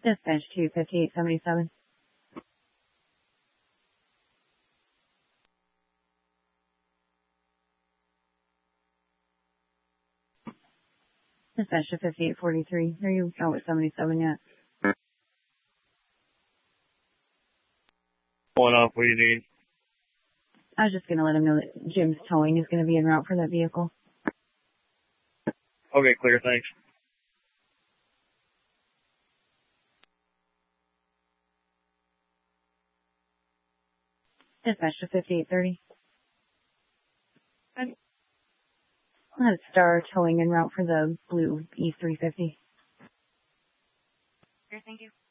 Dispatch 25877. Dispatch to 5843. Are you out with 77 yet? Going off, what do you need? I was just going to let him know that Jim's towing is going to be en route for that vehicle. Okay, clear, thanks. Dispatch to 5830. That's Star towing en route for the blue E350. Thank you.